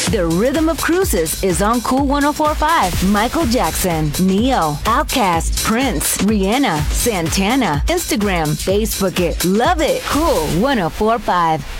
The Rhythm of Cruises is on Cool 104.5. Michael Jackson, Neo, Outkast, Prince, Rihanna, Santana. Instagram, Facebook it. Love it. Cool 104.5.